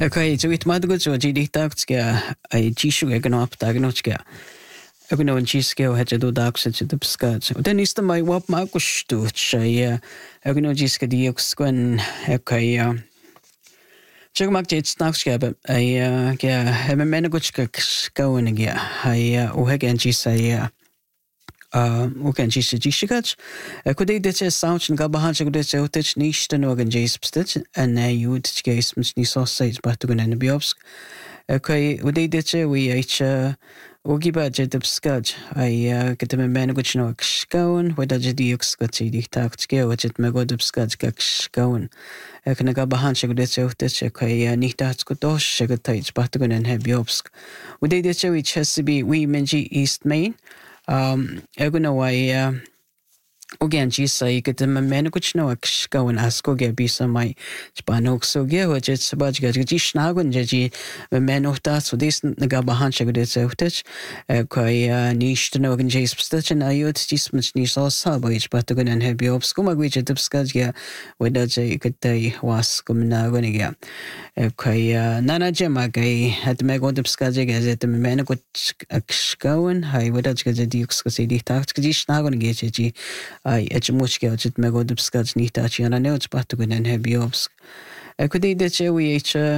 Okay, so it matter so GD taxka I jishu egan up tagnochka. Egno and jiskeo had to do dax at the skirts. Then is the my wap markush to chay egno jiska dioxquan okay. Check mark jet snackska, but I have a menaguchka going again. I uhegan jisa. Oken jisi jishigach. Could they ditch a sound and gabahan to get out of niche and organ jays stitch and you would gaze ni sausage but to go and be obsk. Okay, would they ditch a we Ogiba jet of scudge. I get them a man which no scown, whether the dioxcotty dictact scale, which it may go to scudge scown. I can gabahan to get out of okay, nita scotosh, shagatage, but to go and have obsk. Would they ditch which has to be we menji East Main? Egno I again jisa get the man which no go and ask go get be some my spanok so get which it's about get jishnagun jeji the man of that so this nagabahan check it out touch niche to know jay stitch and I would just much niche all sub which but to go and have you obscuma which it upscaj yeah whether they could they was coming now going again. Nana Jemagay had to make all the skazig as it the man which going I would get the dioxcosity tax jishnagun get I much get it meg the skaz nitachi and I know it's but to go and have yobs. I could eat that we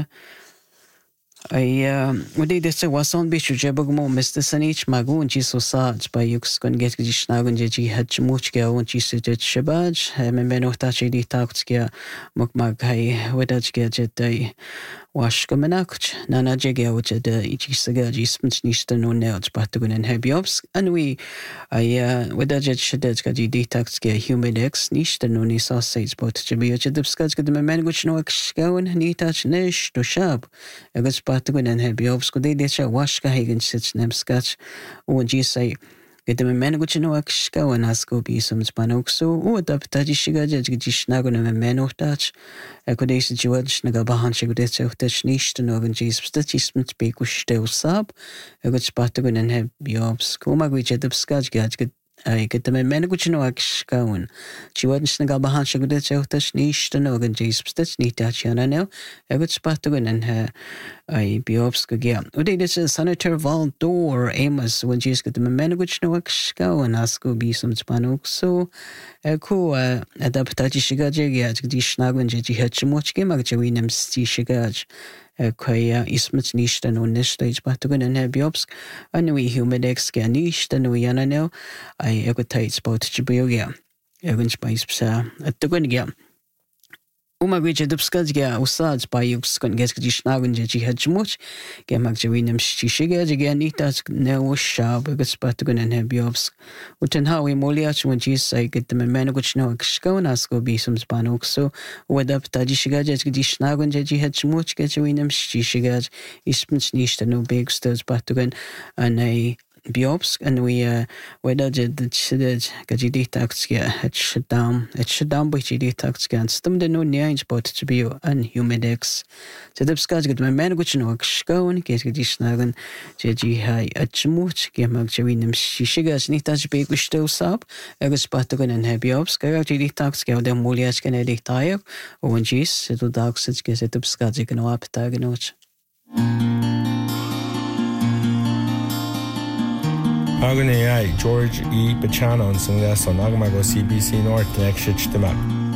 would eat this was on Bishu Jebogmo, Mr. Sanich Magun, Jesus Sarge by Yux can get Gishnagan Jeji had Muchka when she said Shabaj, Memeno Tachi Taxkia, Mukmagai, Wedaj Gadget. Wash Gamenach, Nana Jega, which at the Ichisaga, Spence Nista no nails, but to go and have yobs, and we, with a jet Shadetska, detaxka, humidex, Nista no ni sausage, but to be a jet of scotch, get the man which no excown, ni touch nish to sharp. I got spot to go and have yobs, could they shall wash Kahagan sits nem scotch, or G say. Get them a man which no exco and ask go be some spanoxo, or the Tajiga Jishnagon and a man of touch. I could ace the George Nagabahan Shagudets of touch niche to Nogan Jas Stitchment speak with still sub. I got spot to go and have yobs, Koma which at the scotch gadget. I get them a man which no excown. She wasn't Nagabahan Shagudets of touch niche to Nogan Jas Stitch ni Tachana now. I got spot to go and her. I be obscure. Uday this is Senator Valdor Amos when she's got the man which no exco and ask go be some spanok. So, cool, adaptaji shigajag, the schnagun jeji hatchmuch game, actually, nem sti shigaj. Ismits niche and on this stage, but to go and have yobs. And we humidex can niche, and we yana now. I equitize spot Jibuya. Evan spice at the gun. Umagwich the Skazga, Usads by Yux can get Gishnagan Jeji Hedgemuch, Gamagjavinum Shishiga, again, eat us no sharp, a spatagon and have yobs. Witten how we moliach when she say get them a man which no exco, ask go be some spanok, so wed up Tajishiga, Gishnagan Jeji Hedgemuch, Gajavinum Shishiga, Ispens niche no big stirs patagon, and a biobsk and we whether the gajidi taxia it shut down by gidi taxia and stum the no near spot to be and humidex so the skaz get my man which no excown get gishnagan jeji hai achmuch gemag javinum shishigas nitas big with still sub agus patagon and have biobsk gajidi taxia the molias can edit tire or when jis to dax it get the skaz can up tagnoch Agan AI, George E. Bachano and some less on Agamago CBC North next shit to map.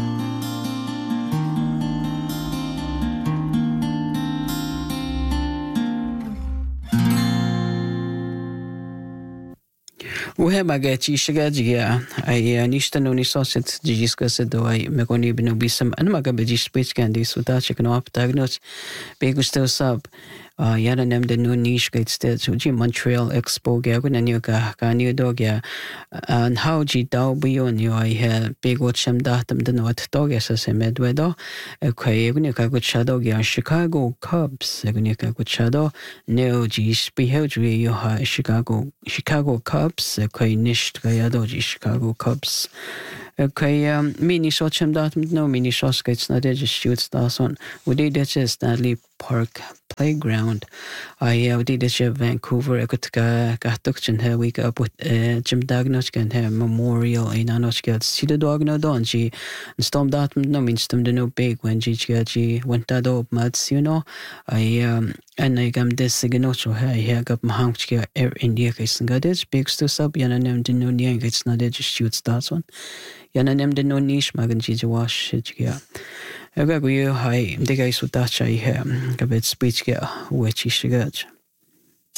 Magachi Shagagia, I Nishtan only sausage, Jiska do I Megoni Benobism and Magabeji speech candies without chicken up diagnose. Big still sub. Yananem the new niche gate states Uji Montreal Expo Gagan and Yuka Kanye Dogia and how G Dao Bion you I had big watcham datum the North Dogas as a medwedo, a Kayagunika good shadow ya Chicago Cubs, Egunika good shadow, no G behavior you have Chicago Cubs, a Kay niche Gayado Chicago Cubs. Okay, mini shot him that no mini shots gets not just shoots that on. We did it just Stanley Park Playground. I did it Vancouver. I could got here we got put Jim Dagnoch can have memorial in Anoch get see the dog no don she and storm that no means them the no big when she went that up muds, you know. And I got this signal here got my hank Air India case and got this big to sub Yananem the no near it's not just shoots that one. Yananem the no niche magan wash it yeah. I got you high the guys with that I have a bit speech get which is good.